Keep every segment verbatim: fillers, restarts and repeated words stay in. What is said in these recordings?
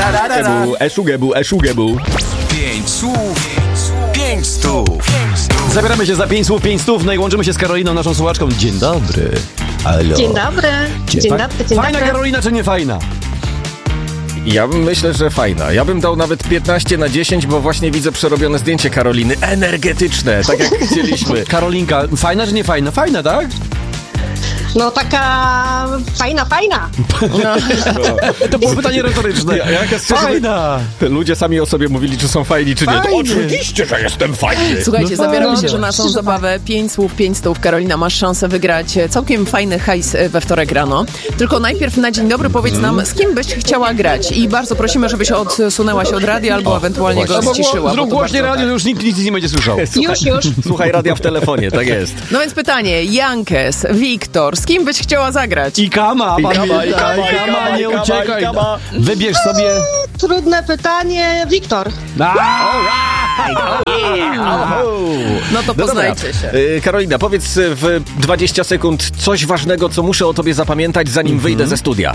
Eszugebu, eszugebu, eszugebu. Pięć słów, pięć stów. Zabieramy się za pięć słów, pięć stów, no i łączymy się z Karoliną, naszą słuchaczką. Dzień dobry. Halo. Dzień dobry. Dzień, Dzień dobry, dzień Fajna dobry. Karolina czy nie fajna? Ja myślę, że fajna. Ja bym dał nawet piętnaście na dziesięć, bo właśnie widzę przerobione zdjęcie Karoliny. Energetyczne, tak jak chcieliśmy. Karolinka, fajna czy nie fajna? Fajna, tak? No taka fajna, fajna. No. To było pytanie retoryczne. Ja, jak jest Fajna. Ludzie sami o sobie mówili, czy są fajni, czy nie. To Fajny. oczywiście, że jestem fajny. Słuchajcie, No zabieramy fajnie. się na naszą zabawę. pięć słów, pięć stów. Karolina, masz szansę wygrać całkiem fajny hajs we wtorek rano. Tylko najpierw na dzień dobry powiedz nam, z kim byś chciała grać. I bardzo prosimy, żebyś odsunęła się od radia albo ewentualnie go Albo ściszyła. zrób bo to głośniej bardzo- radio, już nikt nic nie będzie słyszał. Już, już. Słuchaj radia w telefonie, tak jest. No więc pytanie, Jankes, Wiktor, z kim byś chciała zagrać? I kama, I kama, pamiętaj, i kama, i kama, kama, nie i kama, uciekaj. i kama. Wybierz sobie... Trudne pytanie. Wiktor. No to poznajcie się. Y, Karolina, powiedz w dwadzieścia sekund coś ważnego, co muszę o tobie zapamiętać, zanim wyjdę ze studia.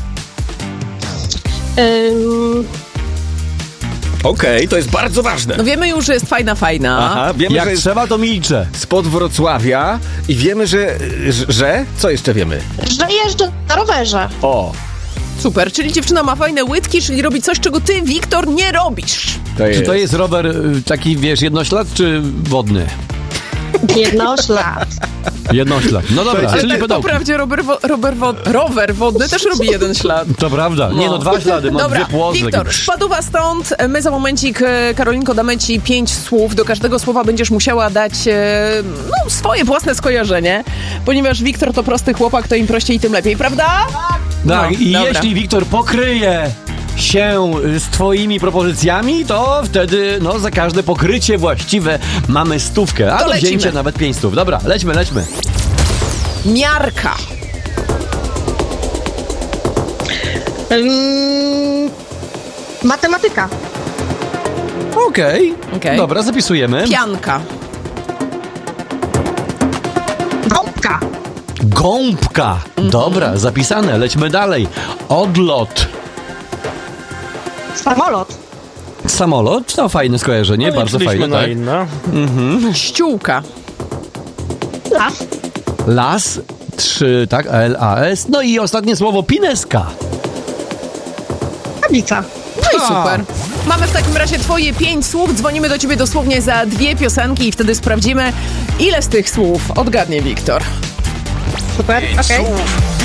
Ym, Okej, to jest bardzo ważne. No wiemy już, że jest fajna, fajna. Aha, wiemy, Jak że jest trzeba, to milczę. spod Wrocławia i wiemy, że, że... że? Co jeszcze wiemy? że jeżdżę na rowerze. O, Super, czyli dziewczyna ma fajne łydki, czyli robi coś, czego ty, Wiktor, nie robisz. to jest... Czy to jest rower y, taki, wiesz, jednoślad czy wodny? Jednoślad. Jednoślad. No dobra, Ale czyli tak po pedałki. prawdzie rower, wo, rower, wo, rower wodny też robi jeden ślad. To prawda. Nie no, dwa ślady, mam Dobra, dwie płozę. Wiktor, spaduwa stąd. My za momencik, e, Karolinko, damy ci pięć słów. Do każdego słowa będziesz musiała dać e, no, swoje własne skojarzenie, ponieważ Wiktor to prosty chłopak, to im prościej, tym lepiej, prawda? Tak, No, i dobra. jeśli Wiktor pokryje się z twoimi propozycjami, to wtedy, no, za każde pokrycie właściwe mamy stówkę, a To do lecimy. wzięcia nawet pięć stów. Dobra, lećmy, lećmy. Miarka. Ym, matematyka. Okej, Okej. dobra, zapisujemy. Pianka. Gąbka. Gąbka. Dobra, zapisane, lećmy dalej. Odlot. Samolot. Samolot, to fajne skojarzenie, bardzo fajne, tak? inna. Ściółka. Las. Las, trzy, tak, L A S. No i ostatnie słowo, pineska. Tablica. No i A. super. Mamy w takim razie twoje pięć słów. Dzwonimy do ciebie dosłownie za dwie piosenki i wtedy sprawdzimy, ile z tych słów odgadnie Wiktor. Super. Okej. Słów,